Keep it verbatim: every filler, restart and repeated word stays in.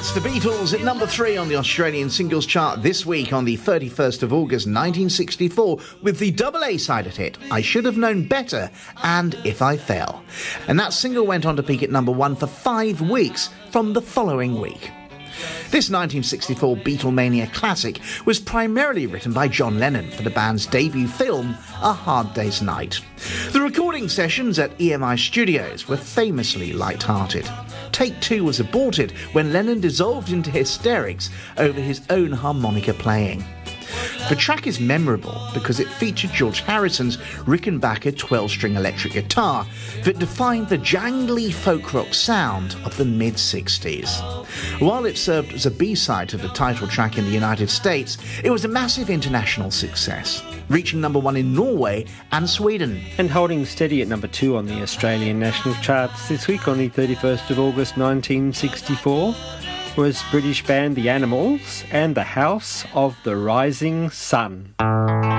That's the Beatles at number three on the Australian singles chart this week on the thirty-first of August nineteen sixty-four with the double A-sided hit I Should Have Known Better and If I Fell. And that single went on to peak at number one for five weeks from the following week. This nineteen sixty-four Beatlemania classic was primarily written by John Lennon for the band's debut film, A Hard Day's Night. The recording sessions at E M I Studios were famously light-hearted. Take two was aborted when Lennon dissolved into hysterics over his own harmonica playing. The track is memorable because it featured George Harrison's Rickenbacker twelve-string electric guitar that defined the jangly folk rock sound of the mid-sixties. While it served as a B-side to the title track in the United States, it was a massive international success, reaching number one in Norway and Sweden. And holding steady at number two on the Australian national charts this week on the thirty-first of August nineteen sixty-four was British band The Animals and The House of the Rising Sun.